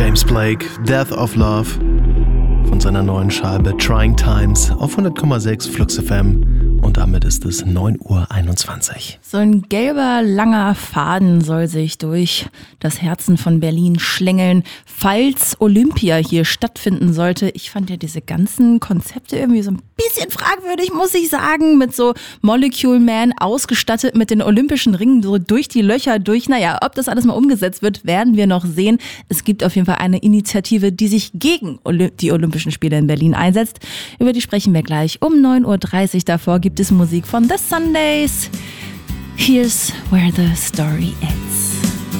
James Blake, Death of Love von seiner neuen Scheibe Trying Times auf 100,6 Flux FM und damit ist es 9:21 Uhr. So ein gelber, langer Faden soll sich durch das Herzen von Berlin schlängeln, falls Olympia hier stattfinden sollte. Ich fand ja diese ganzen Konzepte irgendwie so ein bisschen fragwürdig, muss ich sagen, mit so Molecule Man ausgestattet mit den olympischen Ringen so durch die Löcher durch. Naja, ob das alles mal umgesetzt wird, werden wir noch sehen. Es gibt auf jeden Fall eine Initiative, die sich gegen die Olympischen Spiele in Berlin einsetzt. Über die sprechen wir gleich um 9:30 Uhr. Davor gibt es Musik von The Sundays. Here's where the story ends.